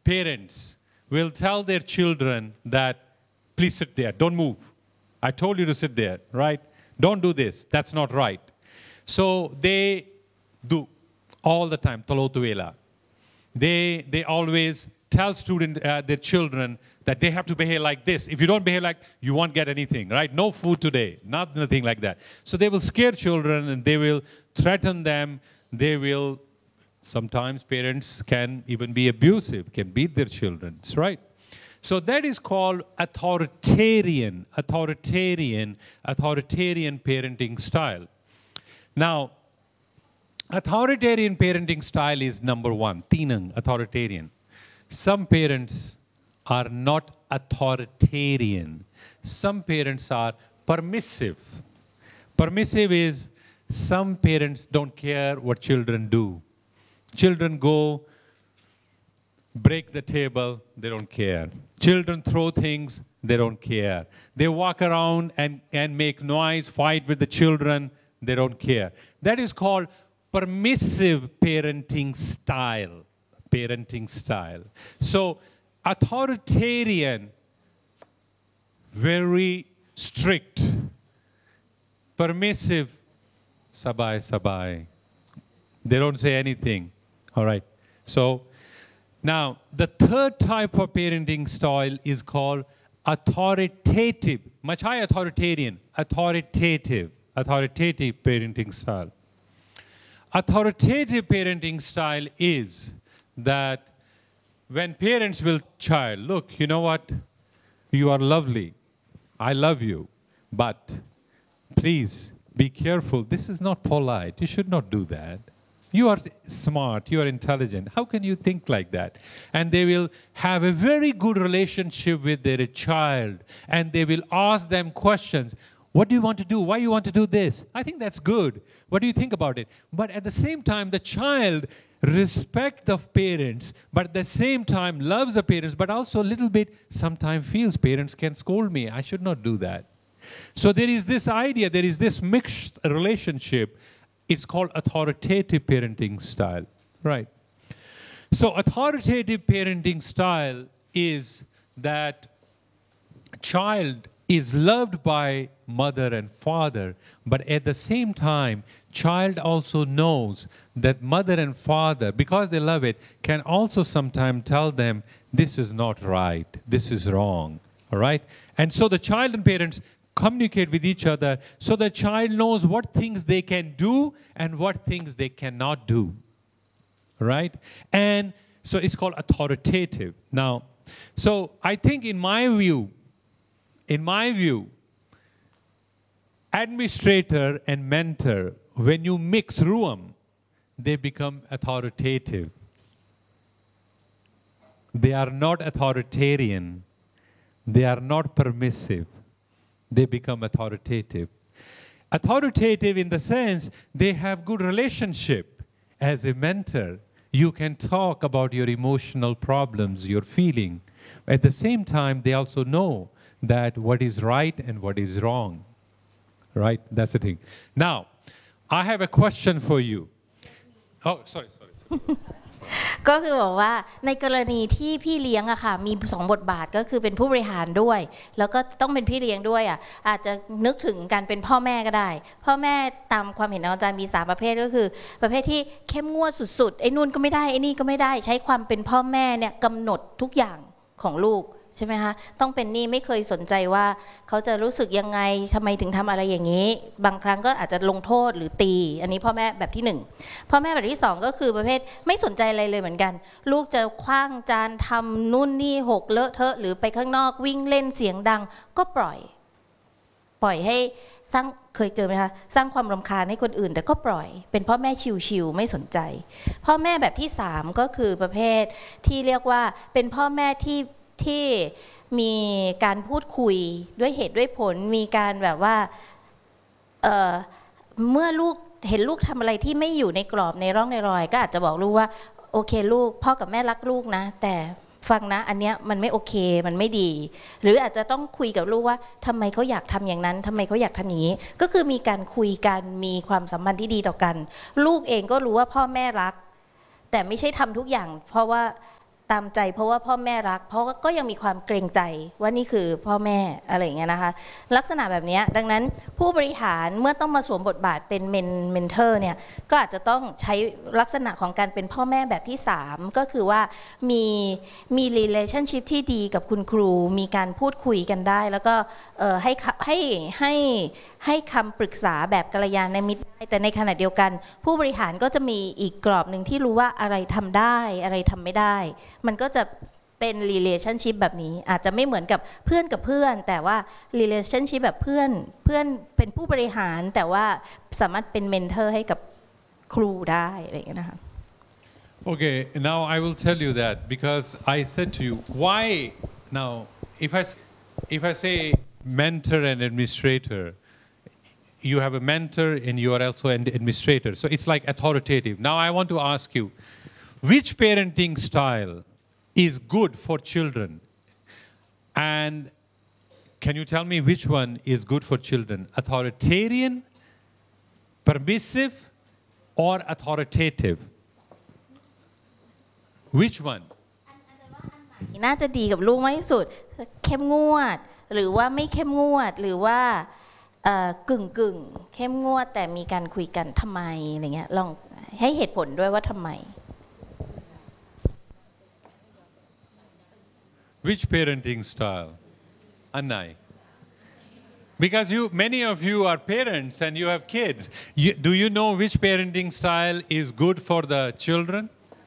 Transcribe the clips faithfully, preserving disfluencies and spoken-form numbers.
parents will tell their children that, please sit there, don't move. I told you to sit there, right? Don't do this, that's not right. So they do all the time, talotu vela. They, they always tell student, uh, their children that they have to behave like this. If you don't behave like, you won't get anything, right? No food today, not nothing like that. So they will scare children and they will threaten them. They will, sometimes parents can even be abusive, can beat their children, right? So that is called authoritarian, authoritarian, authoritarian parenting style. Now, authoritarian parenting style is number one, tinang, authoritarian. Some parents are not authoritarian. Some parents are permissive. Permissive is some parents don't care what children do. Children go break the table, they don't care. Children throw things, they don't care. They walk around and, and make noise, fight with the children, they don't care. That is called permissive parenting style. Parenting style. So authoritarian, very strict. Permissive, sabai, sabai. They don't say anything. All right. So now the third type of parenting style is called authoritative. Much higher authoritarian. Authoritative. Authoritative parenting style. Authoritative parenting style is that when parents will child, look, you know what? You are lovely. I love you. But please be careful. This is not polite. You should not do that. You are smart. You are intelligent. How can you think like that? And they will have a very good relationship with their child. And they will ask them questions. What do you want to do? Why you want to do this? I think that's good. What do you think about it? But at the same time, the child respects the parents, but at the same time loves the parents, but also a little bit sometimes feels parents can scold me. I should not do that. So there is this idea, there is this mixed relationship. It's called authoritative parenting style, right? So authoritative parenting style is that child is loved by mother and father, but at the same time, child also knows that mother and father, because they love it, can also sometimes tell them, this is not right, this is wrong, all right? And so the child and parents communicate with each other so the child knows what things they can do and what things they cannot do, right? And so it's called authoritative. Now, so I think in my view, in my view, administrator and mentor, when you mix ruam, they become authoritative. They are not authoritarian. They are not permissive. They become authoritative. Authoritative in the sense they have good relationship. As a mentor, you can talk about your emotional problems, your feeling. At the same time, they also know that what is right and what is wrong. Right? That's the thing. Now, I have a question for you. Oh, sorry, sorry. sorry. ก็คือบอกว่าในกรณีที่พี่เลี้ยงอะค่ะมีสองบทบาทก็คือเป็นผู้บริหารด้วยแล้วก็ต้องเป็นพี่เลี้ยงด้วยอะอาจจะนึกถึงการเป็นพ่อแม่ก็ได้พ่อแม่ตามความเห็นของอาจารย์มีสามประเภทก็คือประเภทที่เข้มงวดสุดๆไอ้นู่นก็ไม่ได้ไอ้นี่ก็ไม่ได้ใช้ความเป็นพ่อแม่เนี่ยกำหนดทุกอย่างของลูกใช่ไหมคะต้องเป็นนี่ไม่เคยสนใจว่าเขาจะรู้สึกยังไงทำไมถึงทำอะไรอย่างนี้บางครั้งก็อาจจะลงโทษหรือตีอันนี้พ่อแม่แบบที่หนึ่งพ่อแม่แบบที่สองก็คือประเภทไม่สนใจอะไรเลยเหมือนกันลูกจะคว้างจานทำนู่นนี่หกเลอะเทอะหรือไปข้างนอกวิ่งเล่นเสียงดังก็ปล่อยปล่อยให้สร้างเคยเจอไหมคะสร้างความรำคาญให้คนอื่นแต่ก็ปล่อยเป็นพ่อแม่ชิวๆไม่สนใจพ่อแม่แบบที่สามก็คือประเภทที่เรียกว่าเป็นพ่อแม่ที่ที่มีการพูดคุยด้วยเหตุด้วยผลมีการแบบว่า เ, เมื่อลูกเห็นลูกทำอะไรที่ไม่อยู่ในกรอบในร่องในรอยก็อาจจะบอกลูกว่าโอเคลูกพ่อกับแม่รักลูกนะแต่ฟังนะอันเนี้ยมันไม่โอเคมันไม่ดีหรืออาจจะต้องคุยกับลูกว่าทำไมเขาอยากทำอย่างนั้นทำไมเขาอยากทำอย่างนี้ก็คือมีการคุยกันมีความสัมพันธ์ที่ดีต่อกันลูกเองก็รู้ว่าพ่อแม่รักแต่ไม่ใช่ทำทุกอย่างเพราะว่าตามใจเพราะว่าพ่อแม่รักเพราะก็ยังมีความเกรงใจว่านี่คือพ่อแม่อะไรอย่างเงี้ยนะคะลักษณะแบบนี้ดังนั้นผู้บริหารเมื่อต้องมาสวมบทบาทเป็นเมนเมนเทอร์เนี่ยก็อาจจะต้องใช้ลักษณะของการเป็นพ่อแม่แบบที่สามก็คือว่ามีมี relationship ที่ดีกับคุณครูมีการพูดคุยกันได้แล้วก็ให้ให้ให้ให้คำปรึกษาแบบกัลยาณมิตรได้แต่ในขณะเดียวกันผู้บริหารก็จะมีอีกกรอบหนึ่งที่รู้ว่าอะไรทำได้อะไรทำไม่ได้มันก็จะเป็น relationship แบบนี้อาจจะไม่เหมือนกับเพื่อนกับเพื่อนแต่ว่า relationship แบบเพื่อนเพื่อนเป็นผู้บริหารแต่ว่าสามารถเป็นเมนเทอร์ให้กับครูได้อะไรอย่างเงี้ยนะคะ Okay, now I will tell you that because I said to you, why now if I if I say mentor and administrator, you have a mentor and you are also an administrator, so it's like authoritative. Now I want to ask you, which parenting style is good for children, and can you tell me which one is good for children? Authoritarian, permissive, or authoritative? Which one? น่าจะดีกับลูกมากที่สุดเข้มงวดหรือว่าไม่เข้มงวดหรือว่ากึ่งกึ่งเข้มงวดแต่มีการคุยกันทำไมอะไรเงี้ยลองให้เหตุผลด้วยว่าทำไม Which parenting style? Annai. Because you, many of you are parents and you have kids. You, do you know which parenting style is good for the children?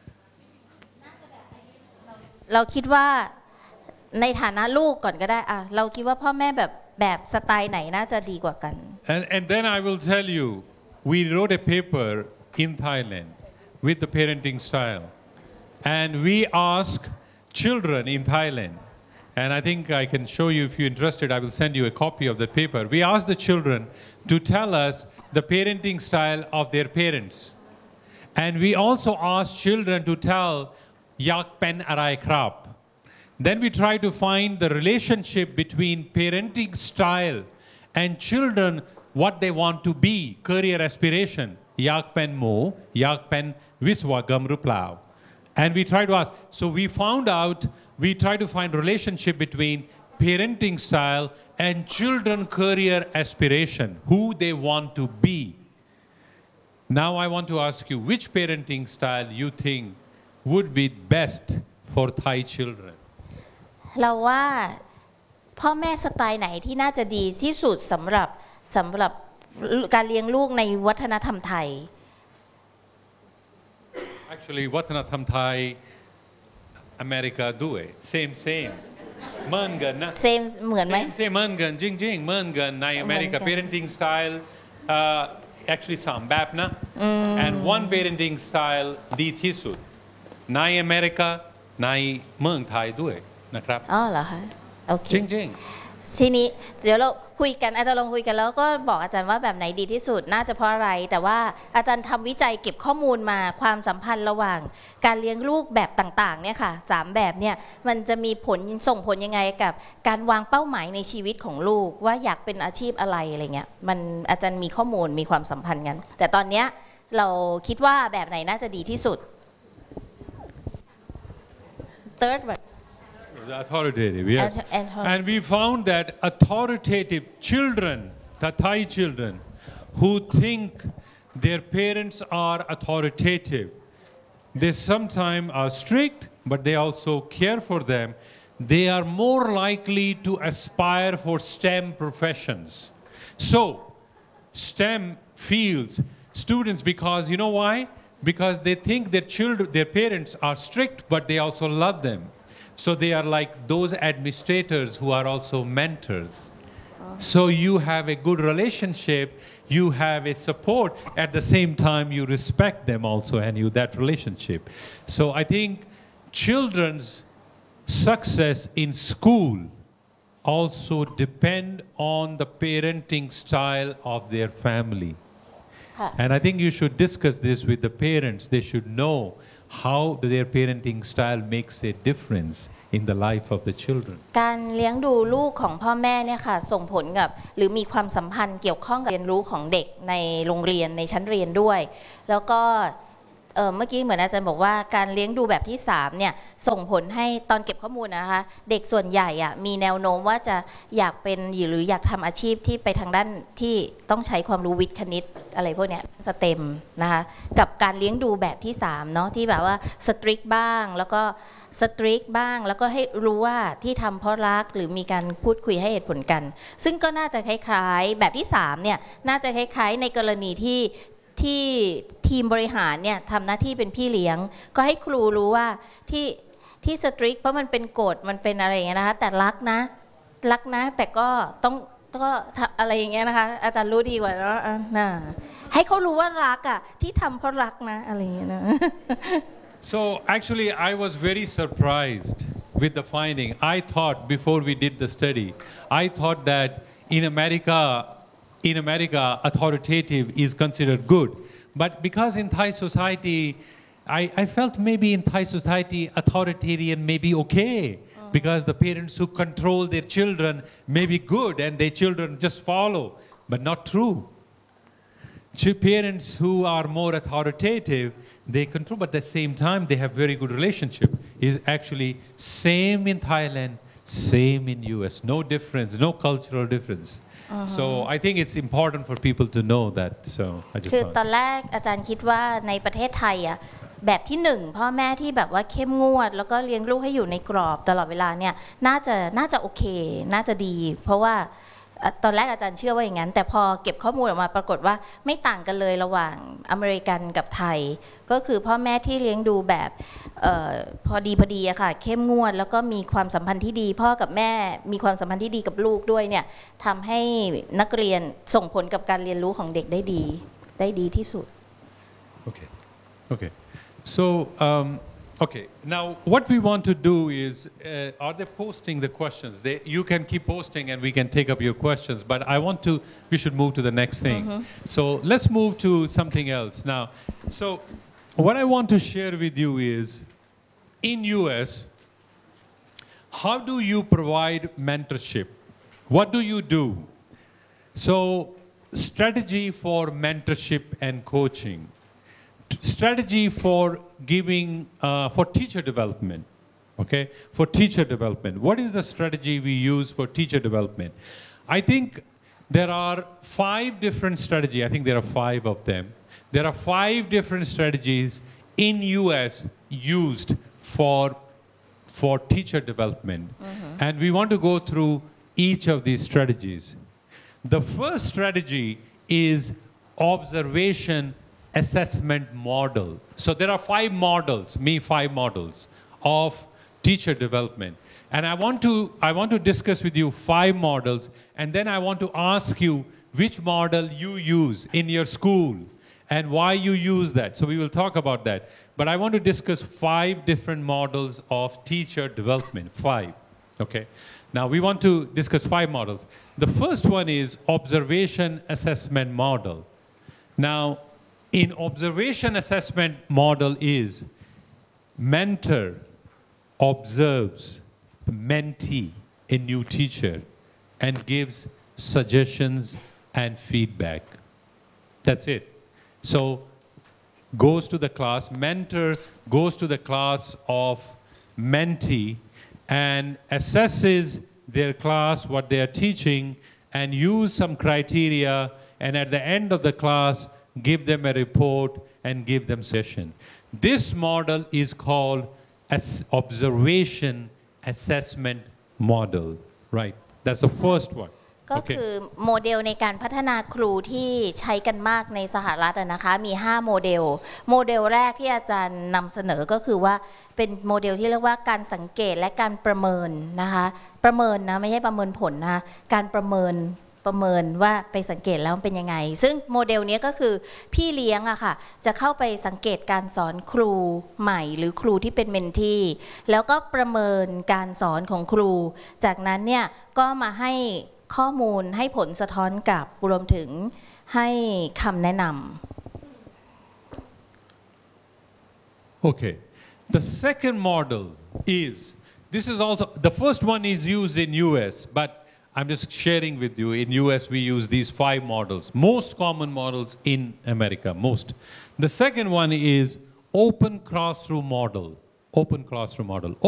เราคิดว่าในฐานะลูกก่อนก็ได้อะเราคิดว่าพ่อแม่แบบแบบสไตล์ไหนน่าจะดีกว่ากัน And, and then I will tell you, we wrote a paper in Thailand with the parenting style. And we asked children in Thailand, and I think I can show you if you're interested, I will send you a copy of that paper. We asked the children to tell us the parenting style of their parents. And we also asked children to tell Yak Pen Arai Krap. Then we try to find the relationship between parenting style and children, what they want to be, career aspiration. Yak Pen Mo, Yak Pen Viswagam Ruplao. And we try to ask, so we found out, we try to find relationship between parenting style and children career aspiration, who they want to be. Now I want to ask you, which parenting style you think would be best for Thai children? เราว่าพ่อแม่สไตล์ไหนที่น่าจะดีที่สุดสำหรับสำหรับการเลี้ยงลูกในวัฒนธรรมไทย Actually, Vattanatham Thai, America do it. Same, same. เหมือนกันนะ same เหมือนไหม Same, เหมือนกันจริงๆเหมือนกันในอเมริกา parenting style uh, actually สามแบบนะ and one parenting style ดีที่สุดในอเมริกาในเมืองไทยด้วยนะครับอ๋อเหรอคะโอเคจริงทีนี้เดี๋ยวเราคุยกันอาจารย์ลองคุยกันแล้วก็บอกอาจารย์ว่าแบบไหนดีที่สุดน่าจะเพราะอะไรแต่ว่าอาจารย์ทำวิจัยเก็บข้อมูลมาความสัมพันธ์ระหว่างการเลี้ยงลูกแบบต่างๆเนี่ยค่ะสามแบบเนี่ยมันจะมีผลส่งผลยังไงกับการวางเป้าหมายในชีวิตของลูกว่าอยากเป็นอาชีพอะไรอะไรเงี้ยมันอาจารย์มีข้อมูลมีความสัมพันธ์กันแต่ตอนเนี้ยเราคิดว่าแบบไหนน่าจะดีที่สุด third one authoritative, yes. And we found that authoritative children, the Thai children, who think their parents are authoritative, they sometimes are strict, but they also care for them. They are more likely to aspire for STEM professions. So, STEM fields, students, because you know why? Because they think their children, their parents are strict, but they also love them. So they are like those administrators who are also mentors. So you have a good relationship, you have a support, at the same time you respect them also and you that relationship. So I think children's success in school also depend on the parenting style of their family. And I think you should discuss this with the parents. They should know how their parenting style makes a difference in the life of the children. การเลี้ยงดูลูกของพ่อแม่เนี่ยค่ะส่งผลกับหรือมีความสัมพันธ์เกี่ยวข้องกับเรียนรู้ของเด็กในโรงเรียนในชั้นเรียนด้วยแล้วก็เอ่อเมื่อกี้เหมือนอาจารย์บอกว่าการเลี้ยงดูแบบที่สามเนี่ยส่งผลให้ตอนเก็บข้อมูลนะคะเด็กส่วนใหญ่อะมีแนวโน้มว่าจะอยากเป็นหรืออยากทำอาชีพที่ไปทางด้านที่ต้องใช้ความรู้วิทย์คณิตอะไรพวกเนี้ยสเต็มนะคะกับการเลี้ยงดูแบบที่สามเนาะที่แบบว่าสตริกบ้างแล้วก็สตริกบ้างแล้วก็ให้รู้ว่าที่ทำเพราะรักหรือมีการพูดคุยให้เหตุผลกันซึ่งก็น่าจะคล้ายๆแบบที่สามเนี่ยน่าจะคล้ายๆในกรณีที่ที่ทีมบริหารเนี่ยทำหน้าที่เป็นพี่เลี้ยงก็ให้ครูรู้ว่าที่ที่สตริกเพราะมันเป็นกฎมันเป็นอะไรอย่างเงี้ยนะคะแต่รักนะรักนะแต่ก็ต้องก็อะไรอย่างเงี้ยนะคะอาจารย์รู้ดีกว่าเนาะนะให้เขารู้ว่ารักอ่ะที่ทำเพราะรักนะอะไรอย่างเงี้ยนะ So actually I was very surprised with the finding. I thought before we did the study, I thought that in America in America, authoritative is considered good. But because in Thai society, I, I felt maybe in Thai society, authoritarian may be okay. Mm. Because the parents who control their children may be good and their children just follow. But not true. Parents who are more authoritative, they control, but at the same time, they have very good relationship. Is actually same in Thailand, same in U S. No difference, no cultural difference. Uh-huh. So I think it's important for people to know that. So I just คือตอนแรกอาจารย์คิดว่าในประเทศไทยอ่ะแบบที่หนึ่งพ่อแม่ที่แบบว่าเข้มงวดแล้วก็เลี้ยงลูกให้อยู่ในกรอบตลอดเวลาเนี่ยน่าจะน่าจะโอเคน่าจะดีเพราะว่าตอนแรกอาจารย์เชื่อว่าอย่างนั้นแต่พอเก็บข้อมูลออกมาปรากฏว่าไม่ต่างกันเลยระหว่างอเมริกันกับไทยก็คือพ่อแม่ที่เลี้ยงดูแบบออพอดีพอดีอะค่ะเข้มงวดแล้วก็มีความสัมพันธ์ที่ดีพ่อกับแม่มีความสัมพันธ์ที่ดีกับลูกด้วยเนี่ยทำให้นักเรียนส่งผลกับการเรียนรู้ของเด็กได้ดีได้ดีที่สุด Okay. Okay. So um, okay. Now what we want to do is, uh, are they posting the questions? They, you can keep posting and we can take up your questions. But I want to. We should move to the next thing. Mm-hmm. So let's move to something else now. So what I want to share with you is, in U S, how do you provide mentorship? What do you do? So strategy for mentorship and coaching. Strategy for giving, uh, for teacher development, okay? For teacher development. What is the strategy we use for teacher development? I think there are five different strategies. I think there are five of them. There are five different strategies in U S used for, for teacher development. Mm-hmm. And we want to go through each of these strategies. The first strategy is observation assessment model. So there are five models, me five models of teacher development. And I want to, I want to discuss with you five models, and then I want to ask you which model you use in your school and why you use that. So we will talk about that. But I want to discuss five different models of teacher development, five, okay? Now we want to discuss five models. The first one is observation assessment model. Now, in observation assessment model is mentor observes the mentee, a new teacher, and gives suggestions and feedback. That's it. So goes to the class, mentor goes to the class of mentee and assesses their class, what they are teaching, and use some criteria, and at the end of the class, give them a report and give them session. This model is called as observation assessment model, right? That's the first one. ก็คือโมเดลในการพัฒนาครูที่ใช้กันมากในสหรัฐนะคะมีห้าโมเดลโมเดลแรกที่อาจารย์นำเสนอก็คือว่าเป็นโมเดลที่เรียกว่าการสังเกตและการประเมินนะคะประเมินนะไม่ใช่ประเมินผลนะการประเมินประเมินว่าไปสังเกตแล้วมันเป็นยังไงซึ่งโมเดลนี้ก็คือพี่เลี้ยงอะค่ะจะเข้าไปสังเกตการสอนครูใหม่หรือครูที่เป็นเมนทีแล้วก็ประเมินการสอนของครูจากนั้นเนี่ยก็มาให้ข้อมูลให้ผลสะท้อนกลับรวมถึงให้คำแนะนำ Okay. The second model is, this is also, the first one is used in U S, but I'm just sharing with you, in U S we use these five models, most common models in America, most. The second one is open classroom model. Open classroom model.